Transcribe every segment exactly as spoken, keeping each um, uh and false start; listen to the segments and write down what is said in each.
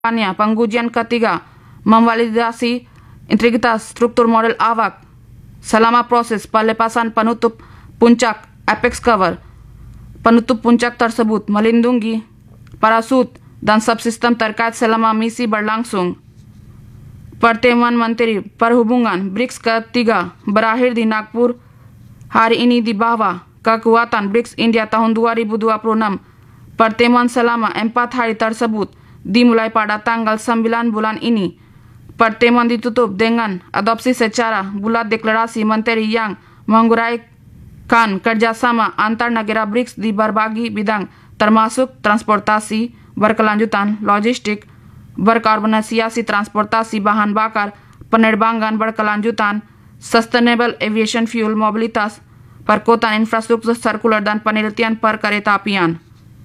Pengujian pengujian ketiga memvalidasi integritas struktur model awak selama proses pelepasan penutup puncak apex cover. Penutup puncak tersebut melindungi parasut dan subsistem terkait selama misi berlangsung. Pertemuan Menteri Perhubungan B R I C S ketiga berakhir di Nagpur hari ini di bawah kekuatan B R I C S India tahun dua ribu dua puluh enam. Pertemuan selama empat hari tersebut dimulai pada tanggal sembilan bulan ini. Pertemuan ditutup dengan adopsi secara bulat deklarasi menteri yang menguraikan kerjasama antar negara B R I C S di berbagai bidang termasuk transportasi berkelanjutan, logistik, berkarbonasi transportasi bahan bakar, penerbangan berkelanjutan, sustainable aviation fuel, mobilitas, perkotaan, infrastruktur sirkular, dan penelitian perkeretaapian.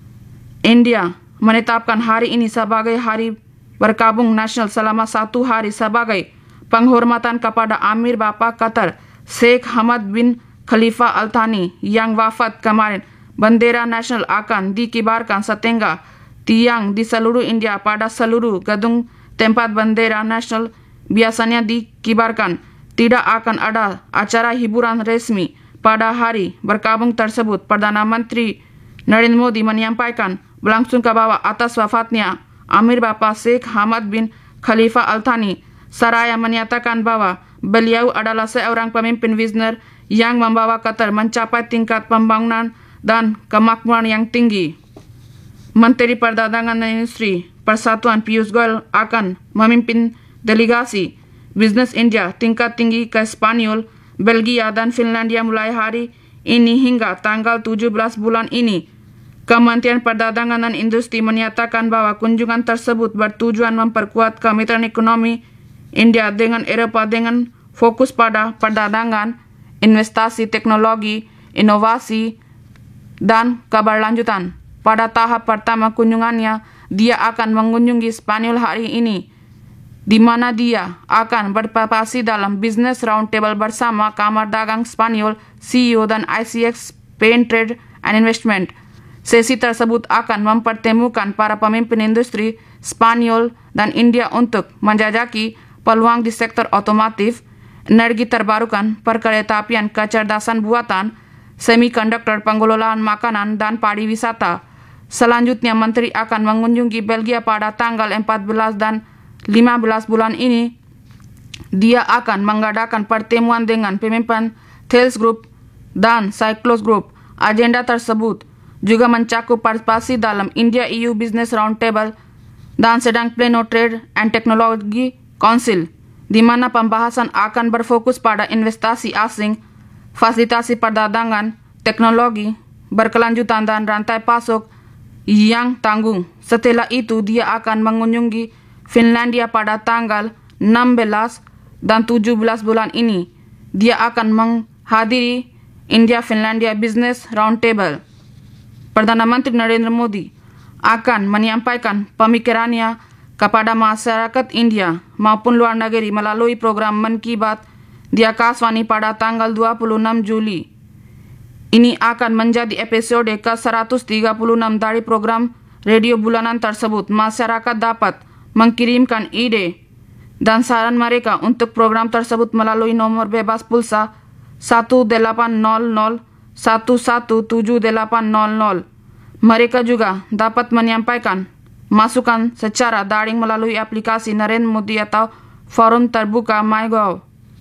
India menetapkan hari ini sebagai hari berkabung nasional selama satu hari sebagai penghormatan kepada Amir Bapa Qatar Sheikh Hamad bin Khalifa Al Thani yang wafat kemarin. Bendera nasional akan dikibarkan setengah tiang di seluruh India pada seluruh gedung tempat bendera nasional biasanya dikibarkan. Tidak akan ada acara hiburan resmi pada hari berkabung tersebut. Perdana Menteri Narendra Modi menyampaikan berlangsung ke bawah atas wafatnya Amir Bapa Sheikh Hamad bin Khalifa Al Thani seraya menyatakan bahwa beliau adalah seorang pemimpin visioner yang membawa Qatar mencapai tingkat pembangunan dan kemakmuran yang tinggi. Menteri Perdagangan dan Industri Persatuan Piyush Goyal akan memimpin delegasi bisnis India tingkat tinggi ke Spanyol, Belgia, dan Finlandia mulai hari ini hingga tanggal tujuh belas bulan ini. Kementerian Perdagangan dan Industri menyatakan bahwa kunjungan tersebut bertujuan memperkuat kemitraan ekonomi India dengan Eropa dengan fokus pada perdagangan, investasi, teknologi, inovasi, dan keberlanjutan. Pada tahap pertama kunjungannya, dia akan mengunjungi Spanyol hari ini, di mana dia akan berpartisipasi dalam Business Roundtable bersama Kamar Dagang Spanyol, C E O, dan I C X Spain Trade and Investment. Sesi tersebut akan mempertemukan para pemimpin industri Spanyol dan India untuk menjajaki peluang di sektor otomotif, energi terbarukan, perkeretaapian, kecerdasan buatan, semikonduktor, pengelolaan makanan, dan pariwisata. Selanjutnya, Menteri akan mengunjungi Belgia pada tanggal empat belas dan lima belas bulan ini. Dia akan mengadakan pertemuan dengan pemimpin Thales Group dan Cyclos Group. Agenda tersebut juga mencakup partisipasi dalam India E U Business Roundtable dan sedang pleno Trade and Technology Council, di mana pembahasan akan berfokus pada investasi asing, fasilitasi perdagangan, teknologi, berkelanjutan, dan rantai pasok yang tanggung. Setelah itu, dia akan mengunjungi Finlandia pada tanggal enam belas dan tujuh belas bulan ini. Dia akan menghadiri India-Finlandia Business Roundtable. Perdana Menteri Narendra Modi akan menyampaikan pemikirannya kepada masyarakat India maupun luar negeri melalui program Man Ki Baat di Akashvani pada tanggal dua puluh enam Juli. Ini akan menjadi episode ke seratus tiga puluh enam dari program radio bulanan tersebut. Masyarakat dapat mengirimkan ide dan saran mereka untuk program tersebut melalui nomor bebas pulsa satu delapan nol nol satu satu tujuh delapan nol nol. Mereka juga dapat menyampaikan masukan secara daring melalui aplikasi Narendra Modi atau forum terbuka MyGov.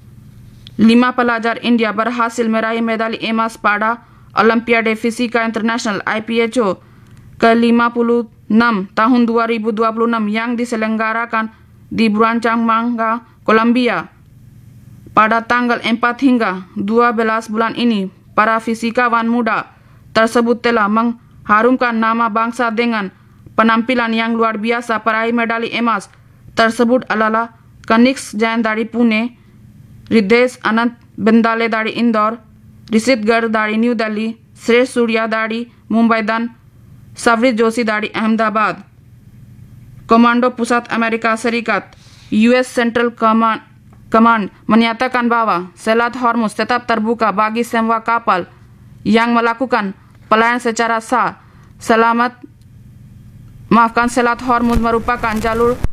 Lima pelajar India berhasil meraih medali emas pada Olimpiade Fisika Internasional I P H O ke lima puluh enam tahun dua ribu dua puluh enam yang diselenggarakan di Bucaramanga, Colombia. Pada tanggal empat hingga dua belas bulan ini, para fisikawan muda tersebut telah mengharumkan nama bangsa dengan penampilan yang luar biasa. Peraih medali emas tersebut adalah Kanix Jain dari Pune, Riddesh Anand Bendale dari Indore, Rishit Garg dari New Delhi, Shresh Surya dari Mumbai, dan Savrit Joshi dari Ahmedabad. Komando Pusat Amerika Serikat U S Central Command, Command menyatakan bahwa Selat Hormuz tetap terbuka bagi semua kapal yang melakukan pelayaran secara sah, selamat, Maafkan Selat Hormuz merupakan jalur